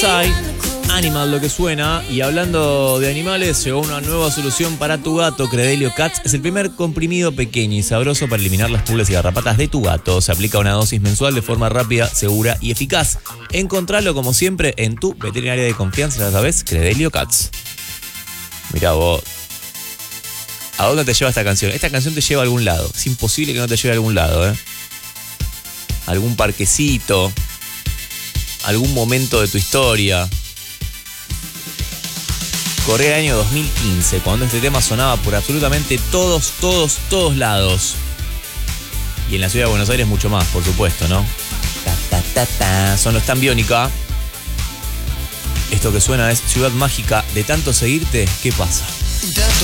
Bonsai, Animal lo que suena. Y hablando de animales, llegó una nueva solución para tu gato. Credelio Cats es el primer comprimido pequeño y sabroso para eliminar las pulgas y garrapatas de tu gato. Se aplica una dosis mensual de forma rápida, segura y eficaz. Encontralo como siempre en tu veterinaria de confianza, ya sabes, Credelio Cats. Mirá vos. ¿A dónde te lleva esta canción? Esta canción te lleva a algún lado. Es imposible que no te lleve a algún lado, ¿eh? Algún parquecito. Algún momento de tu historia. Corría el año 2015, cuando este tema sonaba por absolutamente todos lados. Y en la ciudad de Buenos Aires mucho más, por supuesto, ¿no? Son los Tan Biónica. Esto que suena es Ciudad Mágica. De tanto seguirte, ¿qué pasa? Tanto